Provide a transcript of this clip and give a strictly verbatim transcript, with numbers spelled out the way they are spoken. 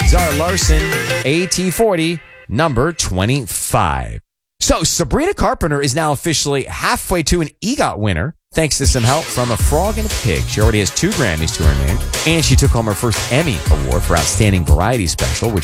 Zara Larson, A T forty, number twenty-five. So Sabrina Carpenter is now officially halfway to an EGOT winner, thanks to some help from a frog and a pig. She already has two Grammys to her name, and she took home her first Emmy Award for Outstanding Variety Special, which